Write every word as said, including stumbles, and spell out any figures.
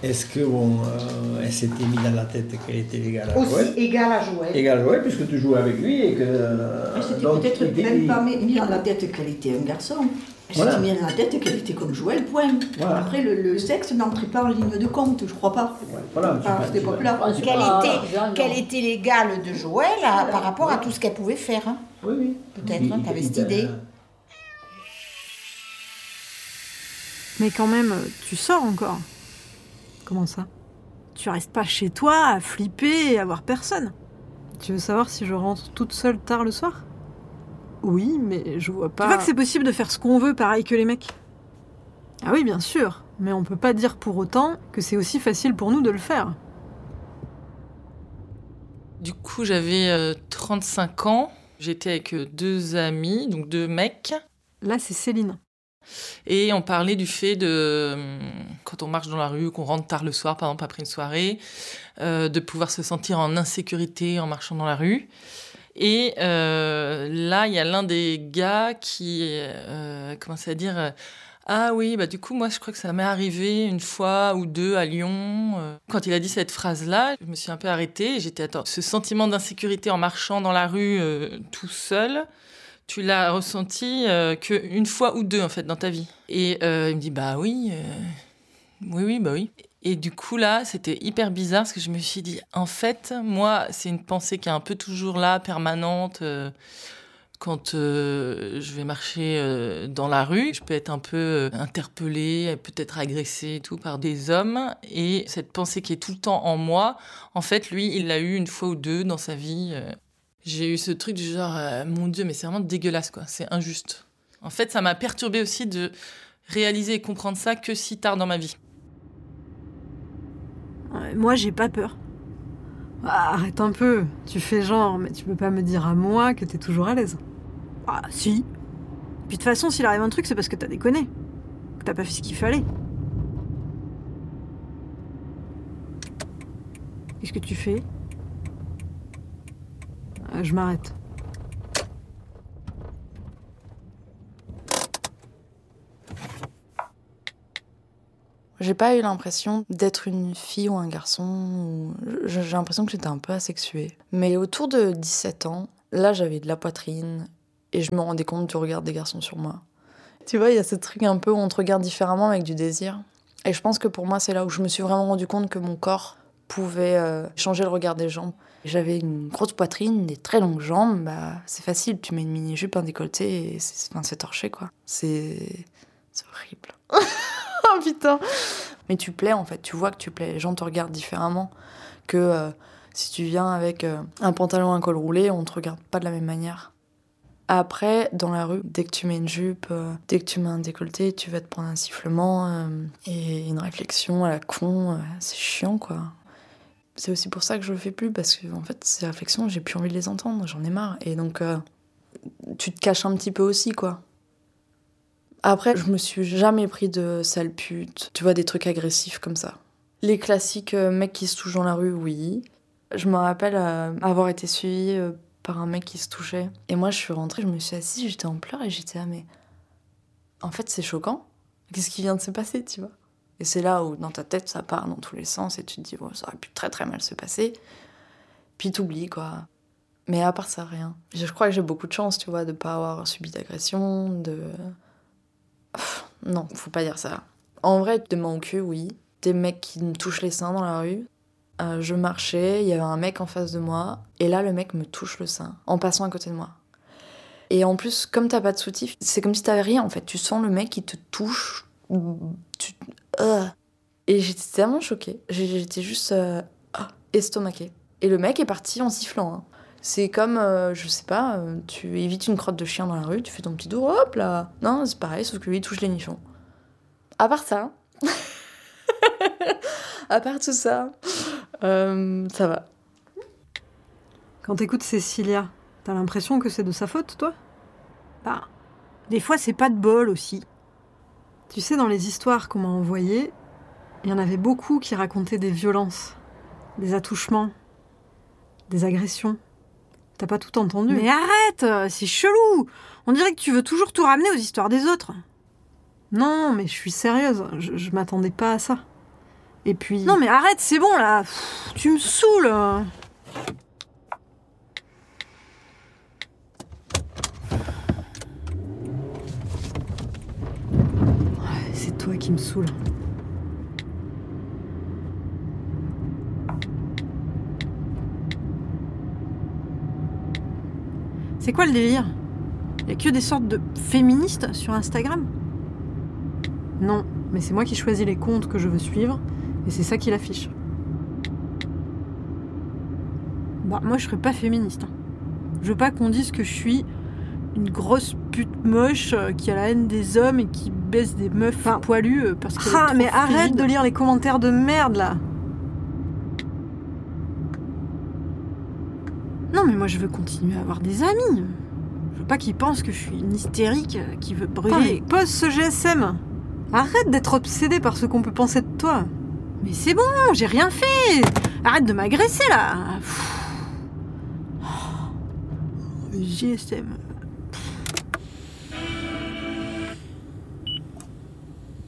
Est-ce que bon, euh, elle s'était mis dans la tête qu'elle était égale à Aussi Joël égale à Joël. Égale à Joël, puisque tu jouais avec lui et que... Euh, Elle s'était donc, peut-être il- même il- pas mis mis dans la tête qu'elle était un garçon. Elle Voilà. s'était mis dans la tête qu'elle était comme Joël, point. Voilà. Après, le, le sexe n'entrait pas en ligne de compte, je crois pas. Ouais, voilà, tu À vas- cette tu vas- époque-là. tu Qu'elle vas- était, non. qu'elle était l'égale de Joël à- par rapport à tout ce qu'elle pouvait faire. Hein. Oui, oui. Peut-être, Il- hein, il- t'avais il- cette idée. Mais quand même, tu sors encore. Comment ça ? Tu restes pas chez toi à flipper et à voir personne. Tu veux savoir si je rentre toute seule tard le soir ? Oui, mais je vois pas... Tu vois que c'est possible de faire ce qu'on veut pareil que les mecs ? Ah oui, bien sûr. Mais on peut pas dire pour autant que c'est aussi facile pour nous de le faire. Du coup, j'avais euh, trente-cinq ans. J'étais avec euh, deux amis, donc deux mecs. Là, c'est Céline. Et on parlait du fait de, euh, quand on marche dans la rue, qu'on rentre tard le soir, par exemple après une soirée, euh, de pouvoir se sentir en insécurité en marchant dans la rue. Et euh, là, il y a l'un des gars qui euh, commençait à dire... Euh, ah oui, bah du coup, moi, je crois que ça m'est arrivé une fois ou deux à Lyon. Euh, Quand il a dit cette phrase-là, je me suis un peu arrêtée. Et j'étais, attends, ce sentiment d'insécurité en marchant dans la rue euh, tout seul, tu l'as ressenti euh, qu'une fois ou deux, en fait, dans ta vie. Et euh, il me dit, bah oui, euh, oui, oui, bah oui. Et du coup, là, c'était hyper bizarre parce que je me suis dit, en fait, moi, c'est une pensée qui est un peu toujours là, permanente. Euh, Quand euh, je vais marcher euh, dans la rue, je peux être un peu euh, interpellée, peut-être agressée et tout par des hommes. Et cette pensée qui est tout le temps en moi, en fait, lui, il l'a eu une fois ou deux dans sa vie. Euh. J'ai eu ce truc du genre, euh, mon Dieu, mais c'est vraiment dégueulasse, quoi. C'est injuste. En fait, ça m'a perturbée aussi de réaliser et comprendre ça que si tard dans ma vie. Ouais, moi, j'ai pas peur. Ah, arrête un peu, tu fais genre, mais tu peux pas me dire à moi que t'es toujours à l'aise. Ah, si. Puis de toute façon, s'il arrive un truc, c'est parce que t'as déconné. Que t'as pas fait ce qu'il fallait. Qu'est-ce que tu fais ? Ah, je m'arrête. J'ai pas eu l'impression d'être une fille ou un garçon. Ou... J'ai l'impression que j'étais un peu asexuée. Mais autour de dix-sept ans, là, j'avais de la poitrine et je me rendais compte du regard des garçons sur moi. Tu vois, il y a ce truc un peu où on te regarde différemment avec du désir. Et je pense que pour moi, c'est là où je me suis vraiment rendu compte que mon corps pouvait euh, changer le regard des gens. J'avais une grosse poitrine, des très longues jambes. Bah, c'est facile, tu mets une mini-jupe, un décolleté et c'est, enfin, c'est torché, quoi. C'est... c'est horrible. Oh putain. Mais tu plais, en fait. Tu vois que tu plais. Les gens te regardent différemment que euh, si tu viens avec euh, un pantalon, un col roulé, on te regarde pas de la même manière. Après, dans la rue, dès que tu mets une jupe, euh, dès que tu mets un décolleté, tu vas te prendre un sifflement euh, et une réflexion à la con. Euh, c'est chiant, quoi. C'est aussi pour ça que je le fais plus, parce que en fait, ces réflexions, j'ai plus envie de les entendre, j'en ai marre. Et donc, euh, tu te caches un petit peu aussi, quoi. Après, je me suis jamais pris de sale pute, tu vois, des trucs agressifs comme ça. Les classiques euh, mecs qui se touchent dans la rue, oui. Je me rappelle euh, avoir été suivie euh, par un mec qui se touchait. Et moi, je suis rentrée, je me suis assise, j'étais en pleurs et j'étais là, mais... En fait, c'est choquant. Qu'est-ce qui vient de se passer, tu vois ? Et c'est là où, dans ta tête, ça part dans tous les sens et tu te dis, oh, ça aurait pu très très mal se passer. Puis t'oublies, quoi. Mais à part ça, rien. Je crois que j'ai beaucoup de chance, tu vois, de pas avoir subi d'agression, de... Pff, non, faut pas dire ça. En vrai, des mains au cul, oui. Des mecs qui me touchent les seins dans la rue. Euh, je marchais, il y avait un mec en face de moi, et là, le mec me touche le sein, en passant à côté de moi. Et en plus, comme t'as pas de soutif, c'est comme si t'avais rien, en fait. Tu sens le mec qui te touche... Tu... Uh. Et j'étais tellement choquée. J'étais juste euh, estomaquée. Et le mec est parti en sifflant. Hein. C'est comme, euh, je sais pas, euh, tu évites une crotte de chien dans la rue, tu fais ton petit tour, hop là. Non, c'est pareil, sauf que lui, il touche les nichons. À part ça, à part tout ça, euh, ça va. Quand t'écoutes Cécilia, t'as l'impression que c'est de sa faute, toi ? Bah, des fois, c'est pas de bol aussi. Tu sais, dans les histoires qu'on m'a envoyées, il y en avait beaucoup qui racontaient des violences, des attouchements, des agressions. T'as pas tout entendu. Mais arrête, c'est chelou. On dirait que tu veux toujours tout ramener aux histoires des autres. Non, mais je suis sérieuse, je, je m'attendais pas à ça. Et puis... Non mais arrête, c'est bon là. Pff, tu me saoules. Ouais, c'est toi qui me saoule. C'est quoi le délire? Y a que des sortes de féministes sur Instagram? Non, mais c'est moi qui choisis les comptes que je veux suivre, et c'est ça qui l'affiche. Bah, moi je serais pas féministe. Hein. Je veux pas qu'on dise que je suis une grosse pute moche euh, qui a la haine des hommes et qui baisse des meufs enfin, poilues euh, parce que. Ah, mais arrête frigide. De lire les commentaires de merde là! Non, mais moi je veux continuer à avoir des amis. Je veux pas qu'ils pensent que je suis une hystérique euh, qui veut brûler. Putain, pose ce G S M! Arrête d'être obsédé par ce qu'on peut penser de toi. Mais c'est bon, j'ai rien fait. Arrête de m'agresser là. Pff. Oh, G S M.